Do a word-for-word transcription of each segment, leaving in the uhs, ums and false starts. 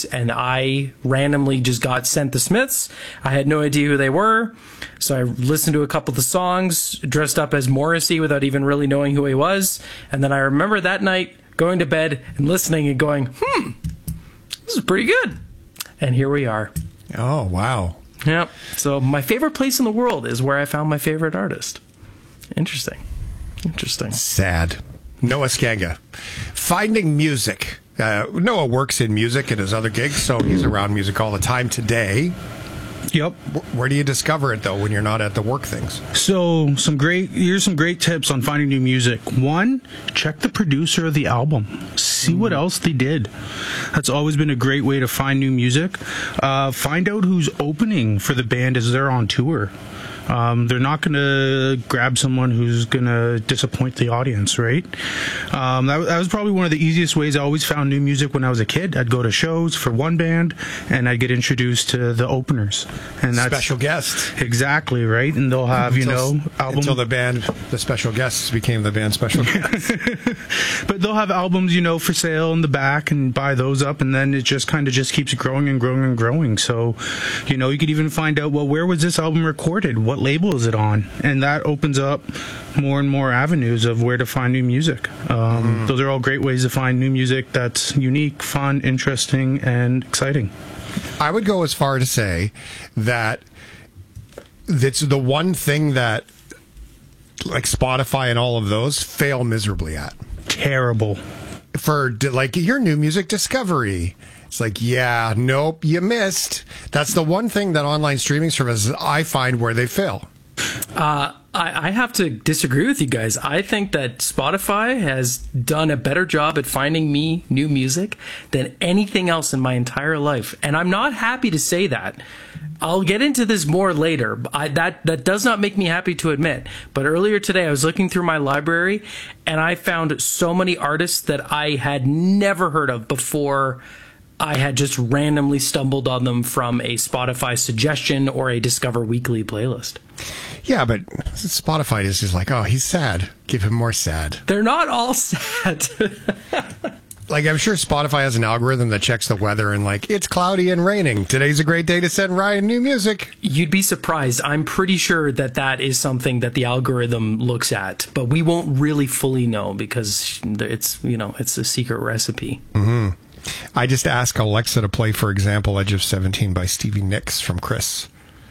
eighties, and I randomly just got sent the Smiths. I had no idea who they were, so I listened to a couple of the songs, dressed up as Morrissey without even really knowing who he was, and then I remember that night going to bed and listening and going, hmm, this is pretty good. And here we are. Oh, wow. Yep. So my favorite place in the world is where I found my favorite artist. Interesting. Interesting. Sad. Noah Skanga. Finding music. Uh, Noah works in music at his other gigs, so he's around music all the time today. Yep. Where do you discover it, though, when you're not at the work things? So, some great, here's some great tips on finding new music. One, check the producer of the album. See what else they did. That's always been a great way to find new music. Uh, find out who's opening for the band as they're on tour. Um, they're not going to grab someone who's going to disappoint the audience, right? Um, that, that was probably one of the easiest ways I always found new music when I was a kid. I'd go to shows for one band, and I'd get introduced to the openers. And that's special guests. Exactly, right? And they'll have, you until, know, album... Until the band, the special guests became the band special guests. But they'll have albums, you know, for sale in the back, and buy those up, and then it just kind of just keeps growing and growing and growing. So, you know, you could even find out, well, where was this album recorded? What label is it on? And that opens up more and more avenues of where to find new music. Um, mm. Those are all great ways to find new music that's unique, fun, interesting, and exciting. I would go as far to say that that's the one thing that, like Spotify and all of those, fail miserably at. Terrible. For, like, your new music discovery. It's like, yeah, nope, you missed. That's the one thing that online streaming services I find where they fail. Uh, I, I have to disagree with you guys. I think that Spotify has done a better job at finding me new music than anything else in my entire life. And I'm not happy to say that. I'll get into this more later. I, that, that does not make me happy to admit. But earlier today, I was looking through my library, and I found so many artists that I had never heard of before. I had just randomly stumbled on them from a Spotify suggestion or a Discover Weekly playlist. Yeah, but Spotify is just like, oh, he's sad. Give him more sad. They're not all sad. Like, I'm sure Spotify has an algorithm that checks the weather and, like, it's cloudy and raining. Today's a great day to send Ryan new music. You'd be surprised. I'm pretty sure that that is something that the algorithm looks at, but we won't really fully know because it's, you know, it's a secret recipe. Mm-hmm. I just asked Alexa to play, for example, Edge of seventeen by Stevie Nicks from Chris.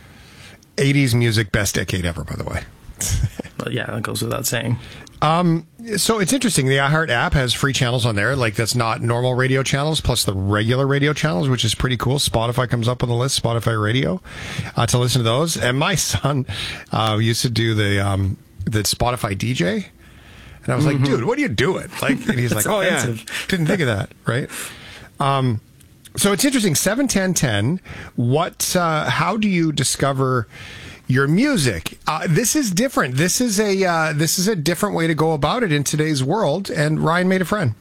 eighties music, best decade ever, by the way. Well, yeah, that goes without saying. Um, so it's interesting. The iHeart app has free channels on there. Like, that's not normal radio channels plus the regular radio channels, which is pretty cool. Spotify comes up on the list, Spotify Radio, uh, to listen to those. And my son uh, used to do the um, the Spotify D J. And I was mm-hmm. like, dude, what are you doing? Like, and he's like, oh, offensive. yeah, didn't think of that, right? Um, so it's interesting. seven ten ten. What? Uh, how do you discover your music? Uh, this is different. This is a uh, this is a different way to go about it in today's world. And Ryan made a friend.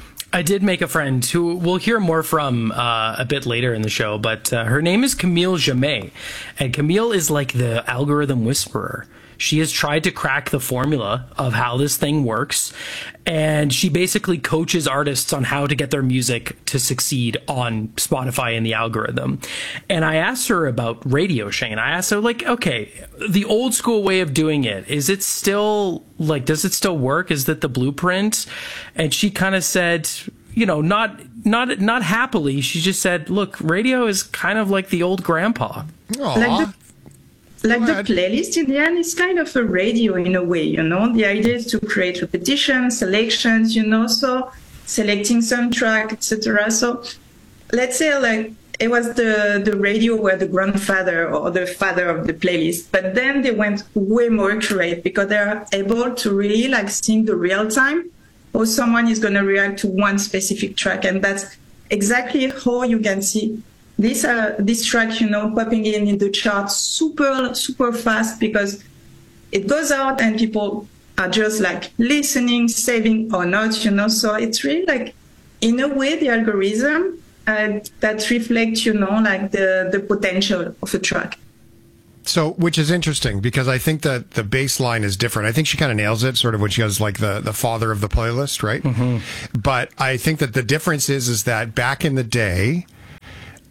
I did make a friend who we'll hear more from uh, a bit later in the show. But uh, her name is Camille Jamais, and Camille is like the algorithm whisperer. She has tried to crack the formula of how this thing works, and she basically coaches artists on how to get their music to succeed on Spotify and the algorithm. And I asked her about Radio Shane. I asked her, like, okay, the old school way of doing it, is it still, like, does it still work? Is that the blueprint? And she kind of said, you know, not not not happily. She just said, look, radio is kind of like the old grandpa. Aww. Like the Like the playlist, in the end, is kind of a radio in a way, you know. The idea is to create repetitions, selections, you know, so selecting some track, et cetera. So let's say, like, it was the, the radio were the grandfather or the father of the playlist, but then they went way more accurate because they're able to really, like, see the real time how someone is going to react to one specific track. And that's exactly how you can see This uh, this track, you know, popping in in the charts super, super fast because it goes out and people are just like listening, saving or not, you know. So it's really like, in a way, the algorithm uh, that reflects, you know, like the, the potential of a track. So, which is interesting because I think that the baseline is different. I think she kind of nails it, sort of when she has like the, the father of the playlist, right? Mm-hmm. But I think that the difference is, is that back in the day,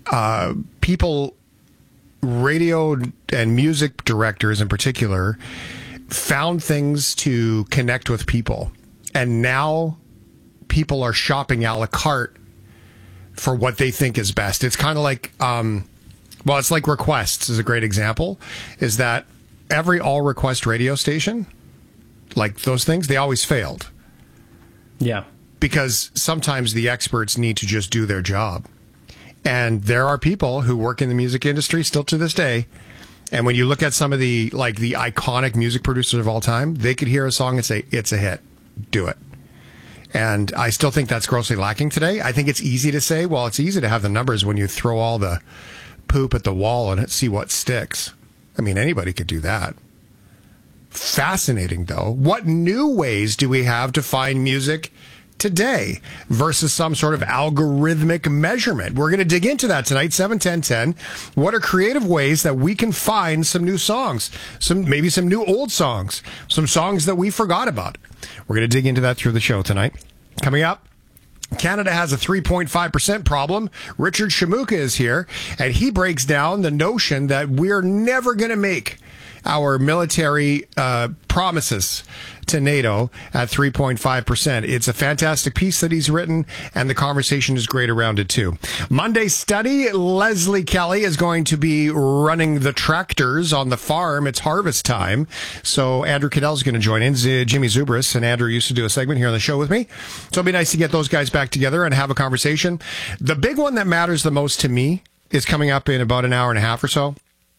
uh, people, radio and music directors in particular, found things to connect with people. And now people are shopping a la carte for what they think is best. It's kind of like, um, well, it's like Requests is a great example, is that every all request radio station, like those things, they always failed. Yeah. Because sometimes the experts need to just do their job. And there are people who work in the music industry still to this day. And when you look at some of the, like the iconic music producers of all time, they could hear a song and say, it's a hit. Do it. And I still think that's grossly lacking today. I think it's easy to say, well, it's easy to have the numbers when you throw all the poop at the wall and see what sticks. I mean, anybody could do that. Fascinating, though. What new ways do we have to find music today versus some sort of algorithmic measurement? We're going to dig into that tonight, seven ten ten. What are creative ways that we can find some new songs, some maybe some new old songs, some songs that we forgot about? We're going to dig into that through the show tonight. Coming up, Canada has a three point five percent problem. Richard Shamuka is here, and he breaks down the notion that we're never going to make our military uh, promises to NATO at three point five percent. It's a fantastic piece that he's written, and the conversation is great around it, too. Monday study, Leslie Kelly is going to be running the tractors on the farm. It's harvest time. So Andrew Cadell is going to join in. Z- Jimmy Zubris and Andrew used to do a segment here on the show with me. So it'll be nice to get those guys back together and have a conversation. The big one that matters the most to me is coming up in about an hour and a half or so.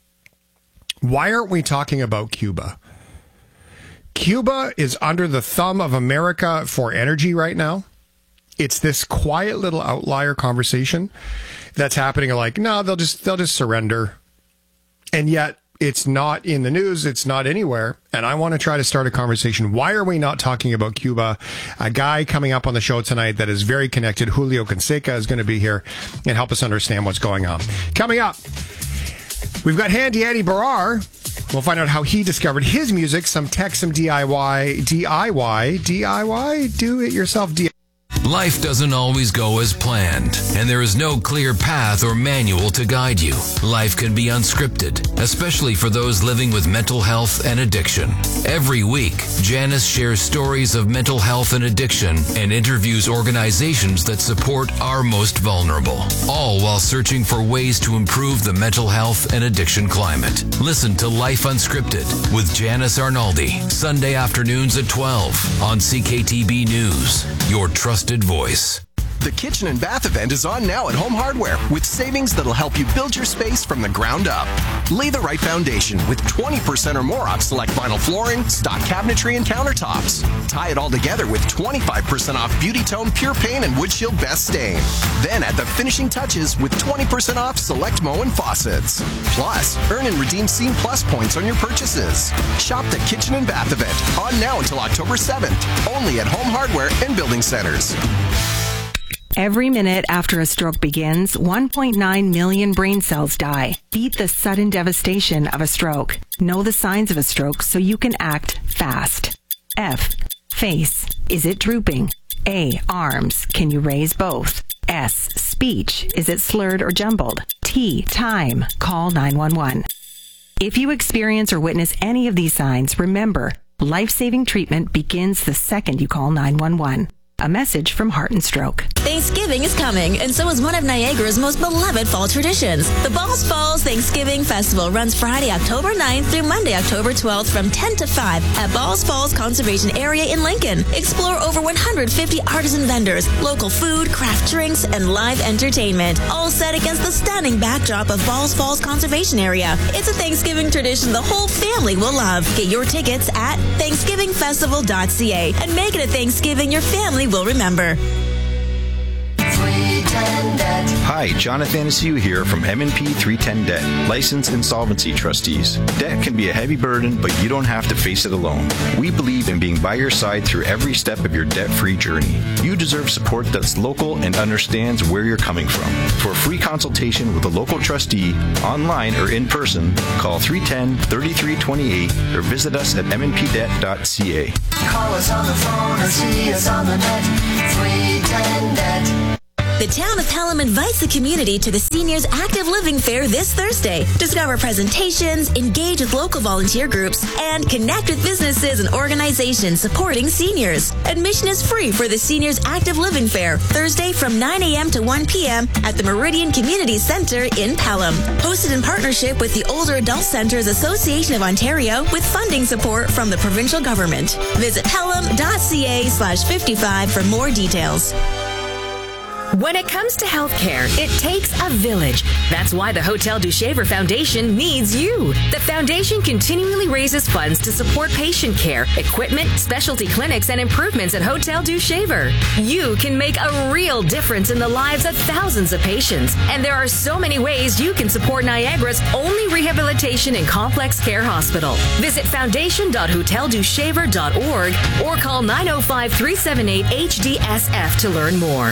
Why aren't we talking about Cuba? Cuba is under the thumb of America for energy right now. It's this quiet little outlier conversation that's happening. Like, no, they'll just they'll just surrender. And yet it's not in the news. It's not anywhere. And I want to try to start a conversation. Why are we not talking about Cuba? A guy coming up on the show tonight that is very connected, Julio Canseca, is going to be here and help us understand what's going on. Coming up, we've got Handy Andy Barrar. We'll find out how he discovered his music, some tech, some D I Y, D I Y, D I Y, do-it-yourself D I Y. Life doesn't always go as planned, and there is no clear path or manual to guide you. Life can be unscripted, especially for those living with mental health and addiction. Every week, Janice shares stories of mental health and addiction and interviews organizations that support our most vulnerable, all while searching for ways to improve the mental health and addiction climate. Listen to Life Unscripted with Janice Arnaldi, Sunday afternoons at twelve on C K T B News, your trusted voice. The Kitchen and Bath event is on now at Home Hardware with savings that'll help you build your space from the ground up. Lay the right foundation with twenty percent or more off select vinyl flooring, stock cabinetry, and countertops. Tie it all together with twenty-five percent off Beauty Tone Pure Paint and Wood Shield Best Stain. Then add the finishing touches with twenty percent off select Moen faucets. Plus, earn and redeem Scene Plus points on your purchases. Shop the Kitchen and Bath event on now until October seventh, only at Home Hardware and Building Centers. Every minute after a stroke begins, one point nine million brain cells die. Beat the sudden devastation of a stroke. Know the signs of a stroke so you can act fast. F. Face. Is it drooping? A. Arms. Can you raise both? S. Speech. Is it slurred or jumbled? T. Time. Call nine one one. If you experience or witness any of these signs, remember, life-saving treatment begins the second you call nine one one. A message from Heart and Stroke. Thanksgiving is coming, and so is one of Niagara's most beloved fall traditions. The Balls Falls Thanksgiving Festival runs Friday, October ninth through Monday, October twelfth from ten to five at Balls Falls Conservation Area in Lincoln. Explore over one hundred fifty artisan vendors, local food, craft drinks, and live entertainment, all set against the stunning backdrop of Balls Falls Conservation Area. It's a Thanksgiving tradition the whole family will love. Get your tickets at thanksgiving festival dot c a and make it a Thanksgiving your family will remember. Hi, Jonathan Anastasia here from M and P three ten Debt, licensed insolvency trustees. Debt can be a heavy burden, but you don't have to face it alone. We believe in being by your side through every step of your debt-free journey. You deserve support that's local and understands where you're coming from. For a free consultation with a local trustee, online or in person, call three one zero, three three two eight or visit us at m n p debt dot c a. Call us on the phone or see us on the net. three ten debt. The town of Pelham invites the community to the Seniors Active Living Fair this Thursday. Discover presentations, engage with local volunteer groups, and connect with businesses and organizations supporting seniors. Admission is free for the Seniors Active Living Fair, Thursday from nine a.m. to one p.m. at the Meridian Community Center in Pelham. Hosted in partnership with the Older Adult Centers Association of Ontario with funding support from the provincial government. Visit pelham.ca slash 55 for more details. When it comes to healthcare, it takes a village. That's why the Hotel du Shaver Foundation needs you. The foundation continually raises funds to support patient care, equipment, specialty clinics, and improvements at Hotel du Shaver. You can make a real difference in the lives of thousands of patients. And there are so many ways you can support Niagara's only rehabilitation and complex care hospital. Visit foundation dot hotel du shaver dot org or call nine oh five, three seven eight, H D S F to learn more.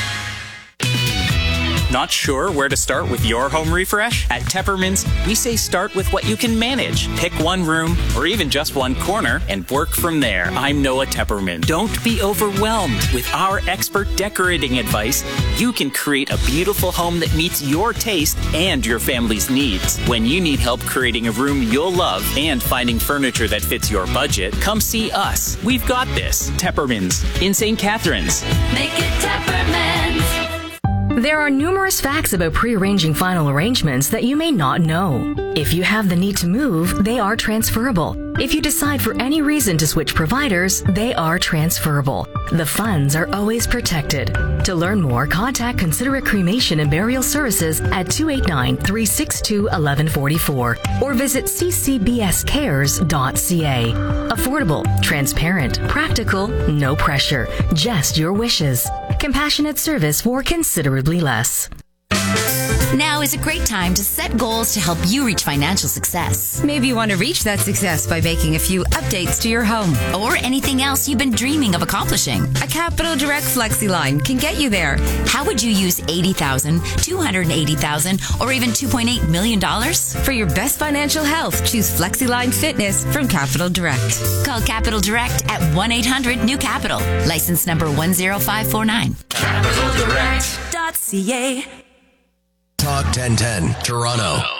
Not sure where to start with your home refresh? At Teppermans, we say start with what you can manage. Pick one room or even just one corner and work from there. I'm Noah Tepperman. Don't be overwhelmed. With our expert decorating advice, you can create a beautiful home that meets your taste and your family's needs. When you need help creating a room you'll love and finding furniture that fits your budget, come see us. We've got this. Teppermans in Saint Catharines. Make it Teppermans. There are numerous facts about pre-arranging final arrangements that you may not know. If you have the need to move, they are transferable. If you decide for any reason to switch providers, they are transferable. The funds are always protected. To learn more, contact Considerate Cremation and Burial Services at two eight nine, three six two, one one four four or visit c c b s cares dot c a. Affordable, transparent, practical, no pressure, just your wishes. Compassionate service for considerably less. Now is a great time to set goals to help you reach financial success. Maybe you want to reach that success by making a few updates to your home. Or anything else you've been dreaming of accomplishing. A Capital Direct FlexiLine can get you there. How would you use eighty thousand dollars, two hundred eighty thousand dollars, or even two point eight million dollars? For your best financial health, choose FlexiLine Fitness from Capital Direct. Call Capital Direct at one eight hundred new capital. License number one zero five four nine. capital direct dot c a. Talk ten ten, Toronto.